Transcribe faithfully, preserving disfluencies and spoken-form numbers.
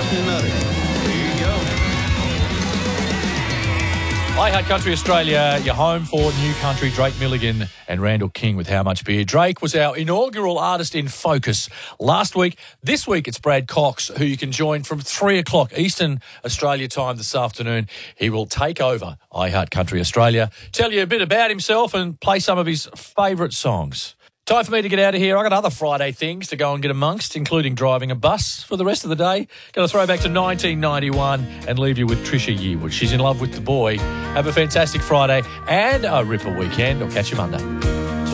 I Heart Country Australia, your home for New Country. Drake Milligan and Randall King with How Much Beer. Drake was our inaugural artist in focus last week. This week it's Brad Cox, who you can join from three o'clock Eastern Australia time this afternoon. He will take over I Heart Country Australia, tell you a bit about himself and play some of his favourite songs. Time for me to get out of here. I got other Friday things to go and get amongst, including driving a bus for the rest of the day. Going to throw back to nineteen ninety-one and leave you with Trisha Yearwood. She's in love with the boy. Have a fantastic Friday and a ripper weekend. I'll catch you Monday.